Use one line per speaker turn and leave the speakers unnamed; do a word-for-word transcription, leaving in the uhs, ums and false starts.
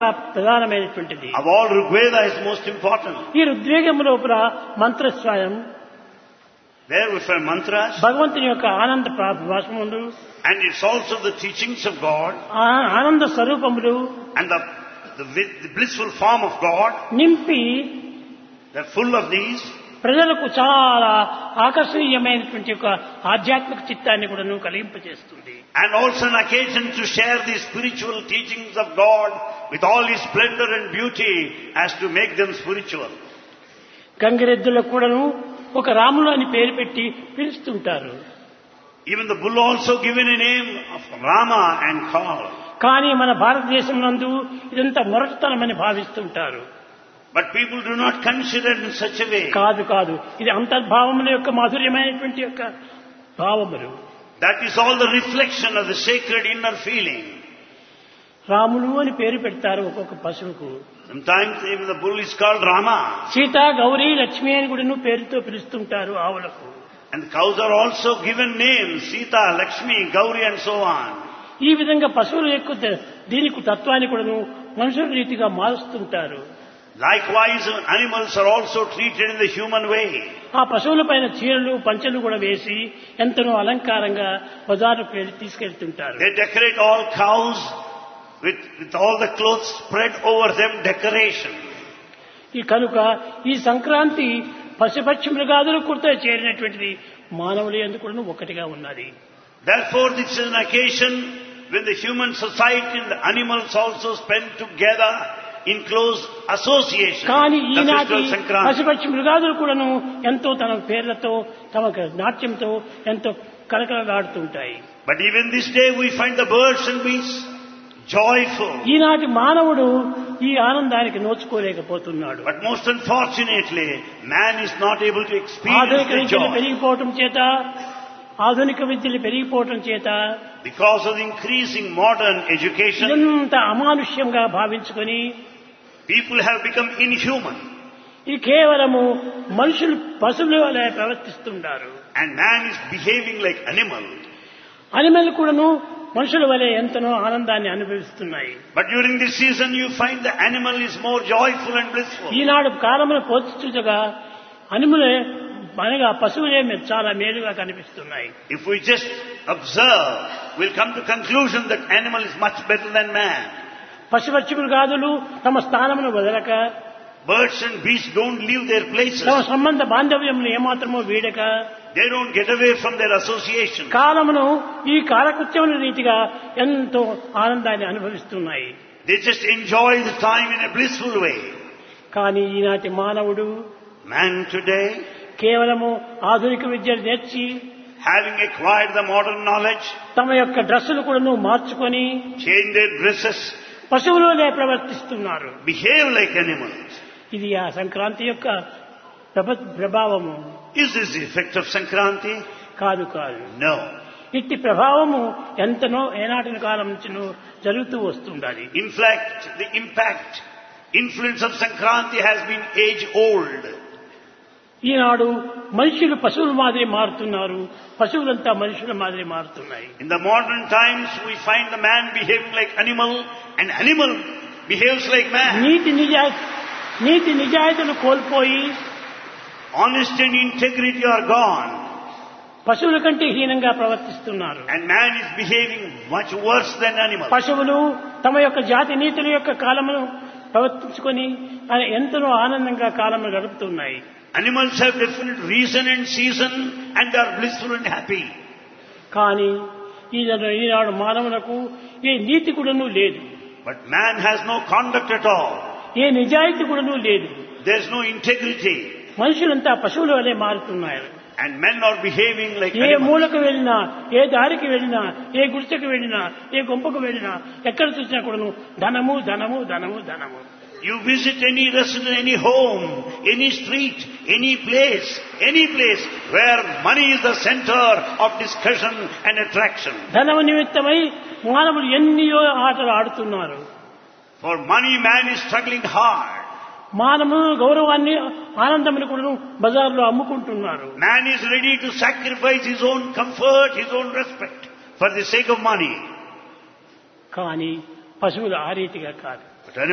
ప్రధానమైనటువంటిది.
Of all, Rigveda is most important.
ఈ ఋగ్వేదం లోపల మంత్రస్వయం
There we find mantras,
భగవంతుని యొక్క ఆనంద భాషములు,
and it's also the teachings of God
ఆనంద స్వరూపములు
and the, the, the blissful form of God.
నింపి
They're full of these.
ప్రజలకు చాలా ఆకర్షణీయమైనటువంటి ఒక ఆధ్యాత్మిక చిత్తాన్ని కూడా కలిగింపజేస్తుంది.
And also an occasion to share the spiritual teachings of God with all His splendor and beauty as to make them spiritual.
గంగిరెద్దులకు కూడాను ఒక రాములు అని పేరు పెట్టి పిలుస్తుంటారు.
Even the bull also given a name of Rama and called.
కానీ మన భారతదేశం నందు ఇదంతా మొరటుతనమని భావిస్తుంటారు.
But people do not consider it in such a way.
కాదు కాదు ఇది అంతర్భావముల యొక్క మాధుర్యమైనటువంటి యొక్క భావములు.
That is all the reflection of the sacred inner feeling.
Ramulu అని పేరు పెడతారు ఒక్కొక్క పశువుకు.
Sometimes even the bull is called Rama.
Sita, Gauri, Lakshmi అని కూడా పేరుతో పిలుస్తుంటారు ఆవులకు.
And the cows are also given names, Sita, Lakshmi, Gauri and so on.
ఈ విధంగా పశువుల యొక్క దీనికి తత్వాన్ని కూడా మనుషుల రీతిగా మారుస్తుంటారు.
Likewise, animals are also treated in the human way.
ఆ పశువుల పైన చీరలు పంచెలు కూడా వేసి ఎంతనో అలంకారంగా బజారుకు వెళ్ళి తీసుకెళ్తుంటారు.
They decorate all cows with, with all the clothes spread over them, decoration.
ఈ కనుక ఈ సంక్రాంతి పశుపక్షి మృగాదులు కూడా చేరినటువంటిది మానవులు ఎందుకు కూడా ఒకటిగా ఉన్నది.
Therefore, this is an occasion when the human society and the animals also spend together in close association.
కానీ
The
ఈనాటి
festival Sankranti.
పశుపక్షి మృగాదులు కూడాను ఎంతో తన పేర్లతో తమ నాట్యంతో ఎంతో కలకలలాడుతుంటాయి.
But even this day we find the birds and beasts joyful.
ఈనాటి మానవుడు ఈ ఆనందానికి నోచుకోలేకపోతున్నాడు.
But most unfortunately, man is not able to experience
ఆధునిక
the
విద్యలు
joy.
పెరిగిపోవటం చేత ఆధునిక విద్యలు పెరిగిపోవటం చేత
Because of the increasing modern education,
ఇదంతా అమానుష్యంగా భావించుకొని
people have become inhuman.
ఇది కేవలము మనుషులు పశువుల వలె ప్రవర్తిస్తుంటారు.
And man is behaving like animal.
Animal కూడాను మనుషుల వలె ఎంతనో ఆనందాన్ని అనుభవిస్తున్నాయి.
But during this season you find the animal is more joyful and blissful.
ఈనాడు కాలమును పోల్చుగా అనిమలే అనగా పశువులే చాలా మేలుగా కనిపిస్తున్నాయి.
If we just observe, we'll come to conclusion that animal is much better than man.
పశుపక్షి మృగాదులు తమ స్థానమును వదలక,
Birds and beasts don't leave their places.
తమ సంబంధ బాంధవ్యమును ఏమాత్రమో వీడక,
They don't get away from their association.
కాలమును ఈ కాలకృత్యముల రీతిగా ఎంతో ఆనందాన్ని అనుభవిస్తున్నాయి.
They just enjoy the time in a blissful way.
కానీ ఈనాటి మానవుడు
Man today,
కేవలము ఆధునిక విద్యను నేర్చి
having acquired the modern knowledge,
తమ యొక్క డ్రెస్సులు కూడా మార్చుకొని
change their dresses,
పశువులనే ప్రవర్తిస్తున్నారు.
behave like animals.
ఇది ఆ సంక్రాంతి యొక్క ప్రభ- ప్రభావము.
Is this the effect of Sankranti?
కాదు కాదు
No.
ఇట్టి ప్రభావము ఎంతనో ఏనాటి కాలం నుంచి జరుగుతూ వస్తుండాలి.
In fact, the impact, influence of Sankranti has been age old.
ఈనాడు మనుషులు పశువుల మాదిరి మారుతున్నారు, పశువులంతా మనుషుల మాదిరి మారుతున్నాయి.
In the modern times, we find the man behaving like animal and animal behaves like man.
నీతి నిజా నీతి నిజాయితీలు కోల్పోయి
Honesty and integrity are gone.
పశువుల కంటే హీనంగా ప్రవర్తిస్తున్నారు.
And man is behaving much worse than animal.
పశువులు తమ యొక్క జాతి నీతుల యొక్క కాలమును ప్రవర్తించుకొని అది ఎంతనో ఆనందంగా కాలమును గడుపుతున్నాయి.
Animals have definite reason and season and they are blissful and happy.
కానీ ఈనాడు ఈనాడు మానవులకు ఏ నీతి కూడాను లేదు,
But man has no conduct at all.
ఏ నిజాయితీ కూడాను లేదు.
There is no integrity.
మనుషులంతా పశువుల వలె మారుతున్నారు.
And men are behaving like
A
animals.
మూలకు వెళ్ళినా, ఏ దారికి వెళ్ళినా, ఏ గుడిసెకు వెళ్ళినా, ఏ గుంపకు వెళ్ళినా, ఎక్కడ చూసినా కూడాను ధనము ధనము ధనము ధనము.
You visit any restaurant, any home, any street, any place, any place where money is the center of discussion and attraction.
ధనము నిమిత్తమై మానవులు ఎన్నో ఆటలు ఆడుతున్నారు.
For money, man is struggling hard.
మానవులు గౌరవాన్ని ఆనందమును కూడా బజార్లో అమ్ముకుంటున్నారు.
Man is ready to sacrifice his own comfort, his own respect for the sake of money.
కానీ పశువులు ఆ రీతిగా కాదు.
But